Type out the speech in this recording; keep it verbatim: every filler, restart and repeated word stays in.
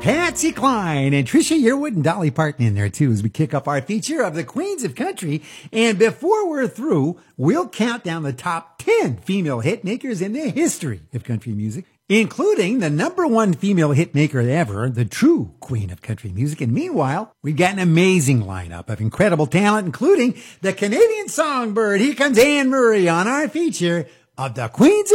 Patsy Cline and Trisha Yearwood and Dolly Parton in there too as we kick off our feature of the Queens of Country. And before we're through, we'll count down the top ten female hit makers in the history of country music, including the number one female hit maker ever, the true queen of country music. And meanwhile, we've got an amazing lineup of incredible talent, including the Canadian songbird. Here comes Anne Murray on our feature of the Queens of